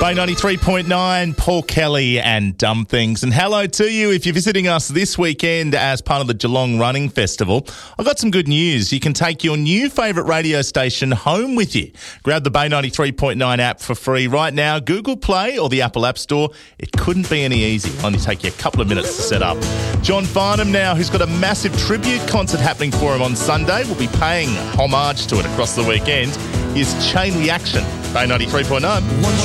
Bay 93.9, Paul Kelly and Dumb Things. And hello to you if you're visiting us this weekend as part of the Geelong Running Festival. I've got some good news. You can take your new favourite radio station home with you. Grab the Bay 93.9 app for free right now, Google Play or the Apple App Store. It couldn't be any easier. It'll only take you a couple of minutes to set up. John Farnham now, who's got a massive tribute concert happening for him on Sunday, will be paying homage to it across the weekend. Here's Chain Reaction, Bay 93.9.